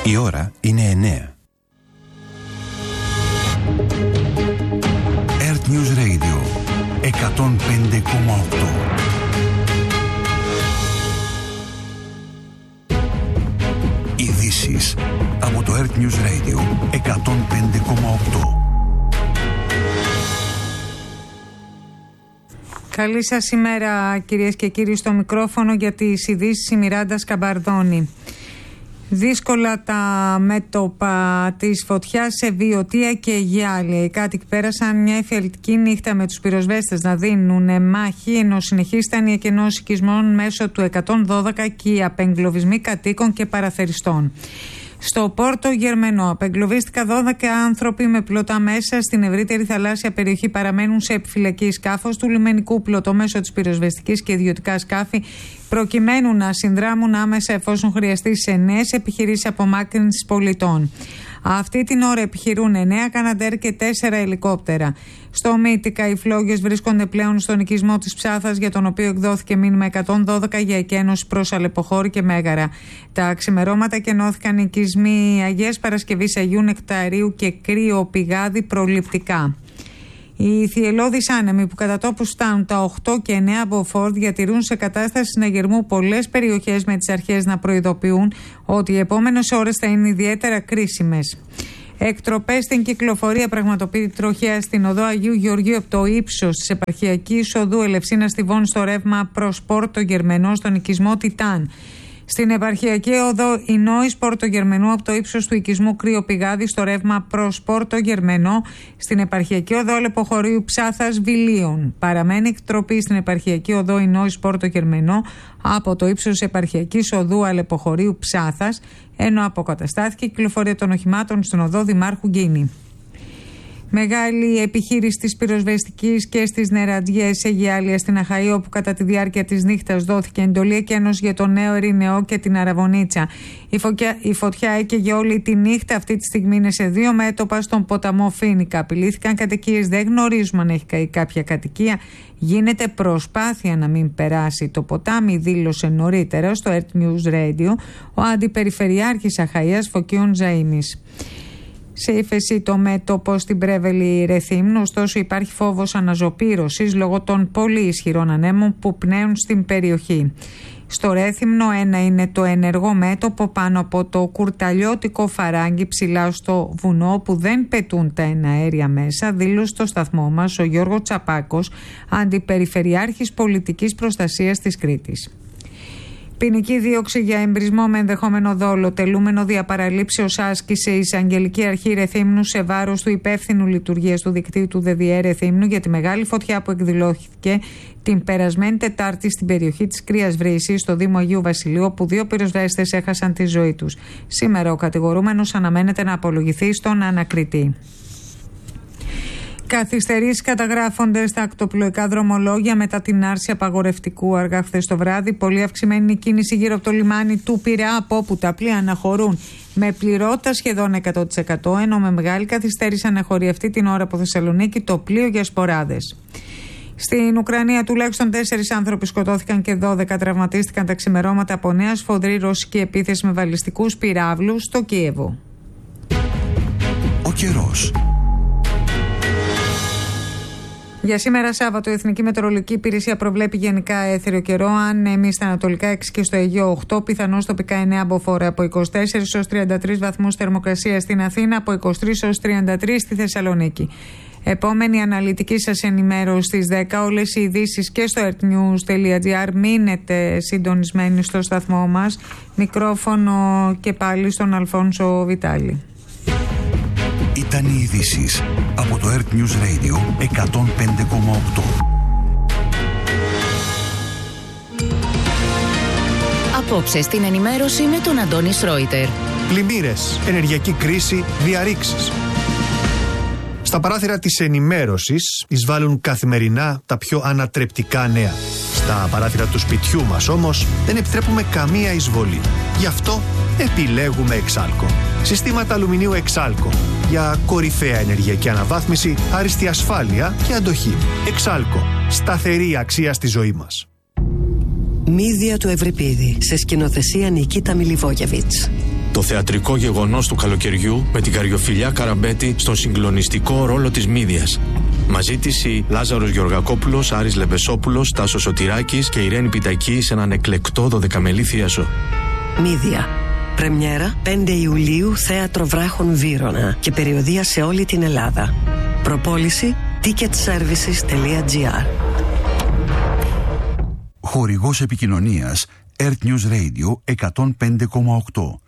Η ώρα είναι 9. Earth News Radio 105,8. Ειδήσεις από το Earth News Radio 105,8. Καλή σας ημέρα, κυρίες και κύριοι, στο μικρόφωνο για τις ειδήσεις η Μιράντα Σκαμπαρδόνη. Δύσκολα τα μέτωπα της φωτιάς σε Βιωτία και Γιάλια. Οι κάτοικοι πέρασαν μια εφιαλτική νύχτα με τους πυροσβέστες να δίνουν μάχη, ενώ συνεχίσταν οι εκενώσεις οικισμών μέσω του 112 και οι απεγκλωβισμοί κατοίκων και παραθεριστών. Στο Πόρτο Γερμενό απεγκλωβίστηκαν 12 άνθρωποι με πλωτά μέσα. Στην ευρύτερη θαλάσσια περιοχή παραμένουν σε επιφυλακή σκάφος του λιμενικού πλωτό μέσω της πυροσβεστικής και ιδιωτικά σκάφη, προκειμένου να συνδράμουν άμεσα εφόσον χρειαστεί σε νέες επιχειρήσεις απομάκρυνσης πολιτών. Αυτή την ώρα επιχειρούν 9 Καναντέρ και 4 ελικόπτερα. Στο Μύτικα οι φλόγες βρίσκονται πλέον στον οικισμό της Ψάθας, για τον οποίο εκδόθηκε μήνυμα 112 για εκένωση προς Αλεποχώρη και Μέγαρα. Τα ξημερώματα εκενώθηκαν οι οικισμοί Αγίας Παρασκευής, Αγίου Νεκταρίου και Κρύο Πηγάδι προληπτικά. Οι θυελλώδεις άνεμοι που κατά τόπους φτάνουν τα 8 και 9 από Φόρ διατηρούν σε κατάσταση συναγερμού πολλές περιοχές, με τις αρχές να προειδοποιούν ότι οι επόμενες ώρες θα είναι ιδιαίτερα κρίσιμες. Εκτροπές στην κυκλοφορία πραγματοποιεί τροχέα στην οδό Αγίου Γεωργίου από το ύψος της επαρχιακής οδού Ελευσίνας στη Βόνη στο ρεύμα προς Πόρτο Γερμενό στον οικισμό Τιτάν. Στην επαρχιακή οδό Ινόης Πόρτο Γερμενού από το ύψος του οικισμού Κρύο Πηγάδι στο ρεύμα προς Πόρτο Γερμενό. Στην επαρχιακή οδό Αλεποχωρίου Ψάθας Βιλίων. Παραμένει εκτροπή στην επαρχιακή οδό Ινόης Πόρτο Γερμενό από το ύψος της επαρχιακής οδού Αλεποχωρίου Ψάθας, ενώ αποκαταστάθηκε η κυκλοφορία των οχημάτων στην οδό Δημάρχου Γκίνη. Μεγάλη επιχείρηση της πυροσβεστικής και στις νεραντιές σε Γιάλια στην Αχαΐ, όπου κατά τη διάρκεια της νύχτας δόθηκε εντολή εκένωση για το Νέο Ερηνεό και την Αραβωνίτσα. Η φωτιά έκαιγε όλη τη νύχτα. Αυτή τη στιγμή είναι σε 2 μέτωπα στον ποταμό Φίνικα. Απειλήθηκαν κατοικίες, δεν γνωρίζουμε αν έχει καεί κάποια κατοικία. Γίνεται προσπάθεια να μην περάσει το ποτάμι, δήλωσε νωρίτερα στο Earth News Radio ο Αντιπεριφερειάρχης Αχαΐας Φωκίων Ζαΐμις. Σε ύφεση το μέτωπο στην Πρέβελη Ρεθύμνου, ωστόσο υπάρχει φόβος αναζωπήρωσης λόγω των πολύ ισχυρών ανέμων που πνέουν στην περιοχή. Στο Ρέθυμνο ένα είναι το ενεργό μέτωπο πάνω από το κουρταλιώτικο φαράγγι ψηλά στο βουνό, που δεν πετούν τα εναέρια μέσα, δήλωσε στο σταθμό μας ο Γιώργος Τσαπάκος, Αντιπεριφερειάρχης Πολιτικής Προστασίας της Κρήτης. Ποινική δίωξη για εμπρισμό με ενδεχόμενο δόλο, τελούμενο διαπαραλήψεως, άσκησε η Εισαγγελική Αρχή Ρεθύμνου σε βάρος του υπεύθυνου λειτουργίας του δικτύου του ΔΔΕ Ρεθύμνου για τη μεγάλη φωτιά που εκδηλώθηκε την περασμένη Τετάρτη στην περιοχή της Κρύας Βρύσης, στο Δήμο Αγίου Βασιλείου, όπου 2 πυροσβέστες έχασαν τη ζωή τους. Σήμερα ο κατηγορούμενος αναμένεται να απολογηθεί στον ανακριτή. Καθυστερήσεις καταγράφονται στα ακτοπλοϊκά δρομολόγια μετά την άρση απαγορευτικού αργά χθες το βράδυ. Πολύ αυξημένη η κίνηση γύρω από το λιμάνι του Πειραιά, από όπου τα πλοία αναχωρούν με πληρότητα σχεδόν 100%, ενώ με μεγάλη καθυστέρηση αναχωρεί αυτή την ώρα από Θεσσαλονίκη το πλοίο για σποράδες. Στην Ουκρανία τουλάχιστον 4 άνθρωποι σκοτώθηκαν και 12 τραυματίστηκαν τα ξημερώματα από νέα σφοδρή ρωσική επίθεση με βαλιστικούς πυράβλους στο Κίεβο. Ο καιρός. Για σήμερα Σάββατο η Εθνική Μετεωρολογική Υπηρεσία προβλέπει γενικά έθεριο καιρό. Αν εμείς στα ανατολικά 6 και στο Αιγαίο 8, πιθανώς τοπικά 9 από Φόρα, από 24 έως 33 βαθμούς θερμοκρασία στην Αθήνα, από 23 έως 33 στη Θεσσαλονίκη. Επόμενη αναλυτική σας ενημέρωση στις 10. Όλες οι ειδήσεις και στο earthnews.gr. Μείνετε συντονισμένοι στο σταθμό μας. Μικρόφωνο και πάλι στον Αλφόνσο Βιτάλη. Ήταν οι ειδήσεις από το Earth News Radio 105,8. Απόψε στην ενημέρωση με τον Αντώνη Σρόιτερ. Πλημμύρες, ενεργειακή κρίση, διαρρήξεις. Στα παράθυρα της ενημέρωσης εισβάλλουν καθημερινά τα πιο ανατρεπτικά νέα. Στα παράθυρα του σπιτιού μας όμως δεν επιτρέπουμε καμία εισβολή. Γι' αυτό επιλέγουμε Εξάλκο. Συστήματα αλουμινίου Εξάλκο για κορυφαία ενεργειακή αναβάθμιση, άριστη ασφάλεια και αντοχή. Εξάλκο. Σταθερή αξία στη ζωή μας. Μύδια του Ευρυπίδη, σε σκηνοθεσία Νικίτα Μιλιβόγεβιτς. Το θεατρικό γεγονός του καλοκαιριού με την Καριοφιλιά Καραμπέτη στον συγκλονιστικό ρόλο της Μύδιας. Μαζί της οι Λάζαρος Γεωργακόπουλος, Άρης Λεμπεσόπουλος, Τάσος Σωτηράκης και Ιρένη Πιτακή σε έναν εκλεκτό 12μελή θίασο. Μύδια. Πρεμιέρα 5 Ιουλίου, Θέατρο Βράχων Βύρωνα και περιοδεία σε όλη την Ελλάδα. Προπόληση ticketservices.gr. Χορηγός επικοινωνίας Earth News Radio 105,8.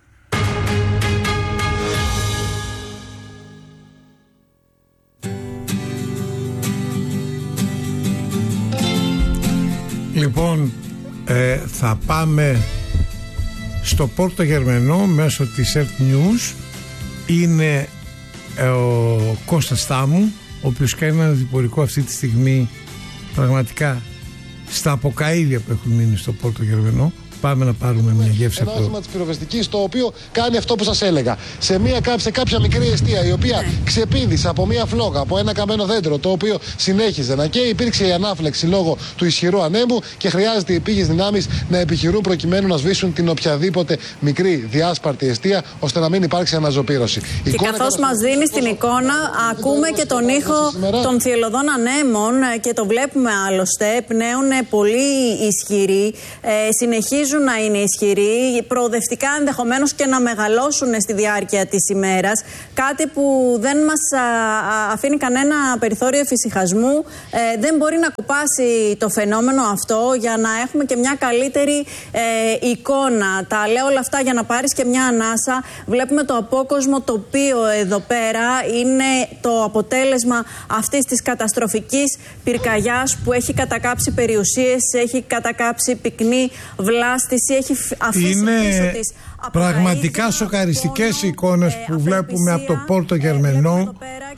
Λοιπόν, θα πάμε στο Πόρτο Γερμενό μέσω της Earth News. Είναι ο Κώστας Τάμου, ο οποίος κάνει ένα διπορικό αυτή τη στιγμή πραγματικά στα αποκαΐδια που έχουν μείνει στο Πόρτο Γερμενό. Πάμε να πάρουμε μια γεύση από το άσμα της πυροσβεστικής, το οποίο κάνει αυτό που σας έλεγα. Σε κάποια μικρή εστία, η οποία ξεπήδησε από μια φλόγα, από ένα καμένο δέντρο, το οποίο συνέχιζε να καίει. Υπήρξε η ανάφλεξη λόγω του ισχυρού ανέμου και χρειάζεται οι επίγειες δυνάμεις να επιχειρούν προκειμένου να σβήσουν την οποιαδήποτε μικρή διάσπαρτη εστία, ώστε να μην υπάρξει αναζωπήρωση. Και καθώς μας δίνει στην εικόνα, ακούμε και τον ήχο των θυελλωδών ανέμων και το βλέπουμε άλλωστε. Πνέουν πολύ ισχυροί, συνεχίζουν να είναι ισχυροί, προοδευτικά ενδεχομένως και να μεγαλώσουν στη διάρκεια της ημέρας. Κάτι που δεν μας αφήνει κανένα περιθώριο εφησυχασμού. Δεν μπορεί να κουπάσει το φαινόμενο αυτό για να έχουμε και μια καλύτερη εικόνα. Τα λέω όλα αυτά για να πάρεις και μια ανάσα. Βλέπουμε το απόκοσμο τοπίο εδώ πέρα. Είναι το αποτέλεσμα αυτής της καταστροφικής πυρκαγιάς που έχει κατακάψει περιουσίες, έχει κατακάψει πυκνή βλάστηση, έχει αφήσει πίσω της πραγματικά σοκαριστικές εικόνες που βλέπουμε από το Πόρτο Γερμενό.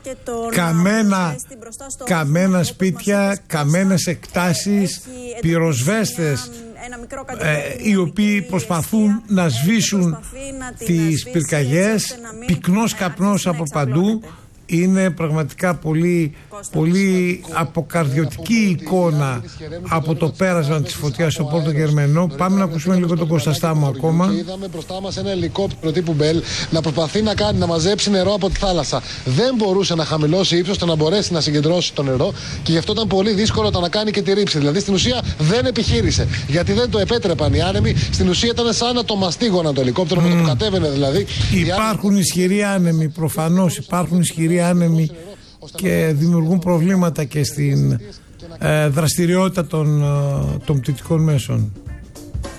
Καμένα σπίτια, καμένες εκτάσεις, πυροσβέστες οι οποίοι προσπαθούν να σβήσουν τις πυρκαγιές, πυκνός καπνός από παντού. Είναι πραγματικά πολύ αποκαρδιωτική εικόνα από το πέρασμα της φωτιάς στο Πόρτο Γερμενό. Πάμε να ακούσουμε λίγο τον Κωνσταντά μου ακόμα. Είδαμε μπροστά μας ένα ελικόπτερο τύπου Μπέλ να προσπαθεί να μαζέψει νερό από τη θάλασσα. Δεν μπορούσε να χαμηλώσει ύψος ώστε να μπορέσει να συγκεντρώσει το νερό και γι' αυτό ήταν πολύ δύσκολο να κάνει και τη ρήψη. Δηλαδή στην ουσία δεν επιχείρησε. Γιατί δεν το επέτρεπαν οι άνεμοι. Στην ουσία ήταν σαν να το μαστίγωναν το ελικόπτερο με το που κατέβαινε δηλαδή. Υπάρχουν ισχυροί άνεμοι, προφανώς υπάρχουν ισχυροί άνεμοι και δημιουργούν προβλήματα και στην δραστηριότητα των πτυτικών μέσων.